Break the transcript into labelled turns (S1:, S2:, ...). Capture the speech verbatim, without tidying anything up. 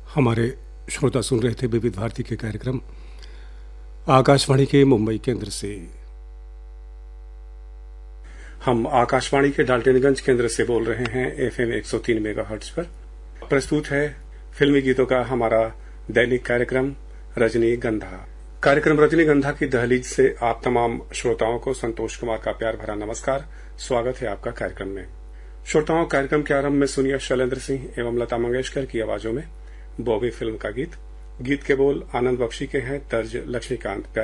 S1: हमारे श्रोता सुन रहे थे विविध भारती के कार्यक्रम आकाशवाणी के मुंबई केंद्र से। हम आकाशवाणी के डाल्टनगंज केंद्र से बोल रहे हैं एफएम एक सौ तीन मेगाहर्ट्ज पर। प्रस्तुत है फिल्मी गीतों का हमारा दैनिक कार्यक्रम रजनीगंधा। कार्यक्रम रजनीगंधा की दहलीज से आप तमाम श्रोताओं को संतोष कुमार का प्यार भरा नमस्कार। स्वागत है आपका कार्यक्रम में। श्रोताओं, कार्यक्रम के आरंभ में सुनिए शैलेंद्र सिंह एवं लता मंगेशकर की आवाजों में बॉबी फिल्म का गीत। गीत के बोल आनंद बख्शी के हैं, तर्ज लक्ष्मीकांत